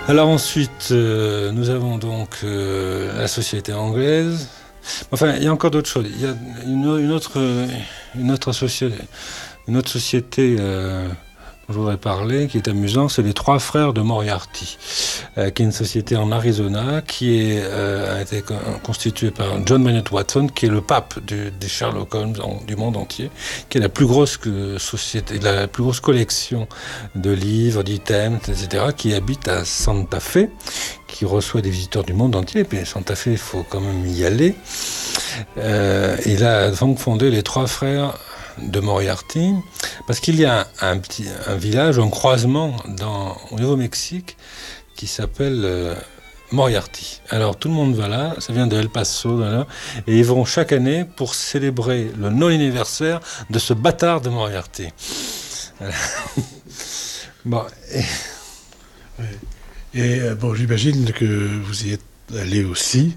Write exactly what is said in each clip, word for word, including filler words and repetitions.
Alors ensuite, euh, nous avons donc euh, la société anglaise. Enfin, il y a encore d'autres choses. Il y a une, une autre, une autre société, une autre société euh, dont je voudrais parler, qui est amusant, c'est les Trois Frères de Moriarty, euh, qui est une société en Arizona, qui est, euh, a été con- constituée par John Maynard Watson, qui est le pape du- des Sherlock Holmes en- du monde entier, qui est la plus grosse que société, la plus grosse collection de livres, d'items, et cetera, qui habite à Santa Fe, qui reçoit des visiteurs du monde entier. Et puis Santa Fe, il faut quand même y aller. Euh, il a donc fondé les Trois Frères de Moriarty, parce qu'il y a un, un petit un village, un croisement dans, au Nouveau-Mexique qui s'appelle euh, Moriarty. Alors tout le monde va là, ça vient de El Paso, de là, et ils vont chaque année pour célébrer le non-anniversaire de ce bâtard de Moriarty. Voilà. Bon, et... Ouais. Et euh, bon, j'imagine que vous y êtes allé aussi,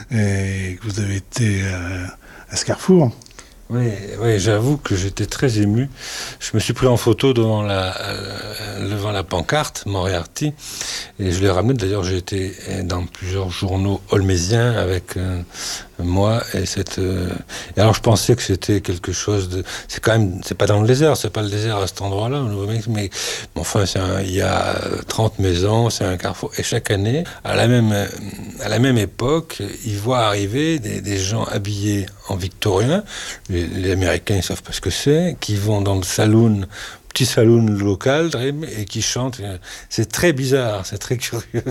et que vous avez été euh, à ce carrefour. Oui, oui, j'avoue que j'étais très ému. Je me suis pris en photo devant la, euh, devant la pancarte Moriarty, et je l'ai ramené. D'ailleurs, j'ai été dans plusieurs journaux holmésiens avec euh, moi et cette. Euh, et alors, je pensais que c'était quelque chose de. C'est quand même, c'est pas dans le désert, c'est pas le désert à cet endroit-là, au Nouveau-Mexique, mais bon, enfin, c'est un, il y a trente maisons, c'est un carrefour, et chaque année, à la même, à la même époque, ils voient arriver des, des gens habillés en victorien. Les, les Américains, ils savent pas ce que c'est, qui vont dans le saloon, petit saloon local, et qui chantent. C'est très bizarre, c'est très curieux.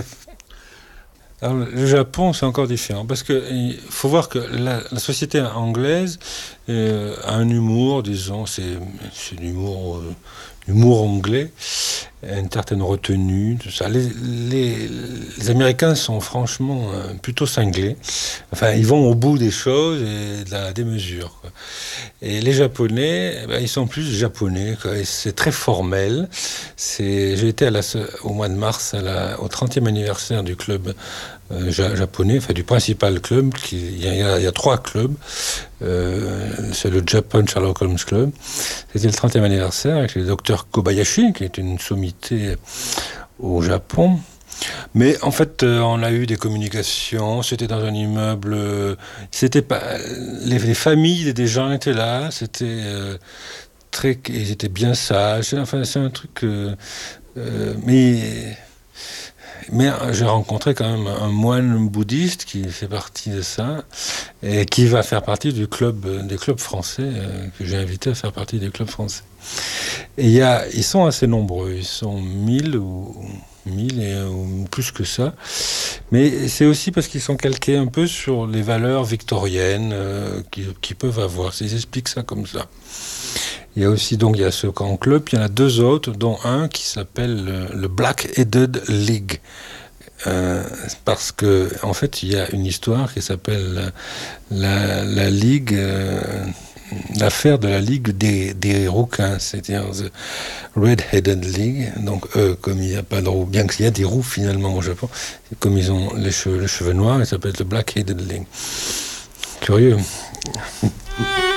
Alors, le Japon, c'est encore différent, parce que il faut voir que la, la société anglaise euh, a un humour, disons, c'est, c'est l'humour, euh, l'humour anglais, une certaine retenue, tout ça. Les, les, les Américains sont franchement euh, plutôt cinglés. Enfin, ils vont au bout des choses et de la démesure, quoi. Et les Japonais, eh ben, ils sont plus japonais, quoi. Et c'est très formel. C'est, j'ai été à la, au mois de mars à la, au trentième anniversaire du club euh, japonais, enfin du principal club. Qui, il, y a, il y a trois clubs. Euh, c'est le Japan Sherlock Holmes Club. C'était le trentième anniversaire avec le docteur Kobayashi, qui est une sommité au Japon. Mais en fait, euh, on a eu des communications. C'était dans un immeuble. Euh, c'était pas les, les familles des gens étaient là. C'était euh, très. Ils étaient bien sages. Enfin, c'est un truc. Euh, euh, mais mais euh, j'ai rencontré quand même un moine bouddhiste qui fait partie de ça et qui va faire partie du club euh, des clubs français euh, que j'ai invité à faire partie des clubs français. Et il y a, ils sont assez nombreux. Ils sont mille ou mille et, ou plus que ça. Mais c'est aussi parce qu'ils sont calqués un peu sur les valeurs victoriennes euh, qu'ils, qu'ils peuvent avoir. Ils expliquent ça comme ça. Il y a aussi donc il y a ce camp club, il y en a deux autres, dont un qui s'appelle le, le Black-Headed League. Euh, parce que en fait il y a une histoire qui s'appelle la, la, la Ligue, euh, l'affaire de la Ligue des, des rouquins, c'est-à-dire the Red-Headed League. Donc eux, comme il n'y a pas de roux, bien qu'il y a des roux finalement au Japon, comme ils ont les cheveux, les cheveux noirs, ils s'appellent le Black-Headed League. Curieux.